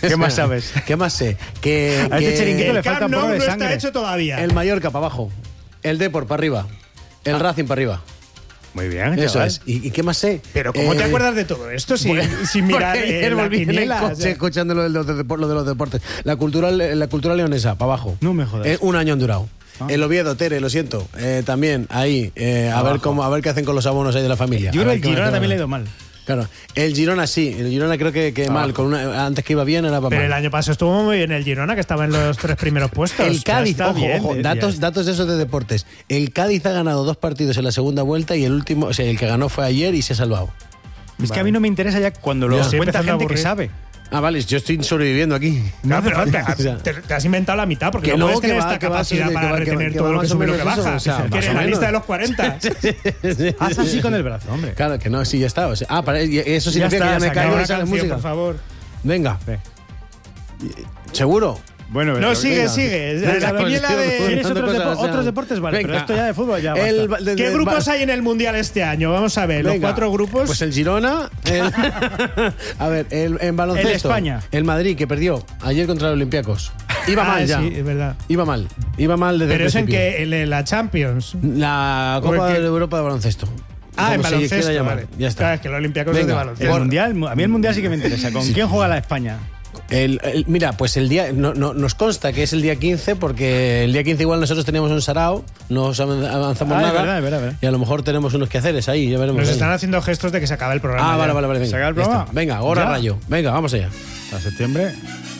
¿Qué más sabes? ¿Qué más sé? Que A este chiringuito le falta Camp un poco Nou de no sangre. está hecho todavía. el Mallorca para abajo, el Depor para arriba, el Racing para arriba. Muy bien, Eso chaval. es. ¿Y qué más sé? Pero ¿cómo te acuerdas de todo esto sin mirar Porque ayer la volví en el quiniela? coche O sea, escuchando lo de los deportes. La cultura leonesa, para abajo. No me jodas. Un año han durado. El Oviedo, Tere, lo siento. También, ahí. A ver qué hacen con los abonos ahí de la familia. Yo A creo ver que el qué van a Girona hacer también le ha ahora. ido mal. Claro. El Girona sí. El Girona creo que mal. Antes que iba bien, era para Pero mal. el año pasado estuvo muy bien el Girona, que estaba en los 3 primeros puestos. El Cádiz, Ya está bien, ojo, ya datos de esos de deportes. El Cádiz ha ganado 2 partidos en la segunda vuelta y el último, o sea, el que ganó fue ayer y se ha salvado. Es que a mí no me interesa ya cuando lo Ya. Sí, cuenta empezando a gente que aburrir. sabe. Ah, vale, yo estoy sobreviviendo aquí. No, pero O sea, te has inventado la mitad porque que no no, puedes que tener va, esta que va, capacidad que para va, que retener va, que todo va lo que más o sube y lo que menos eso, baja. o sea, Que más eres o la menos. lista de los 40. Haz así con el brazo, hombre. Claro que no, sí, ya está. O sea, eso significa que ya se me acabó caigo la y sale canción, música. por favor. Venga. Sí. ¿Seguro? Bueno, No, pero sigue, venga. sigue. Venga, La pues, quiniela tío, de... ¿Tienes Dando otros, cosas, o sea, otros deportes? Vale, venga. pero esto ya de fútbol ya basta. ¿Qué grupos hay en el Mundial este año? Vamos a ver, los Venga, 4 grupos. Pues el Girona. A ver, en baloncesto. El España. El Madrid, que perdió ayer contra los Olympiacos. Iba mal ya. Sí, es verdad. Iba mal desde Pero el es en principio. que en la Champions. La Copa Porque- de Europa de baloncesto. Ah, en Como se baloncesto. quiera llamar. Vale. Ya está. Claro, es que los Olympiacos es de Venga, baloncesto. El mundial, a mí el mundial sí que me interesa. ¿Con quién juega la España? Mira, pues el día nos consta que es el día 15 porque el día 15 igual nosotros teníamos un sarao, no avanzamos Ah, nada es verdad. y a lo mejor tenemos unos quehaceres ahí, ya veremos. Nos ahí. están haciendo gestos de que se acabe el programa. Ah, ya. vale, venga. ¿Se acaba el Ya está. programa? Venga, ahora ¿Ya? rayo. Venga, vamos allá. ¿Hasta septiembre?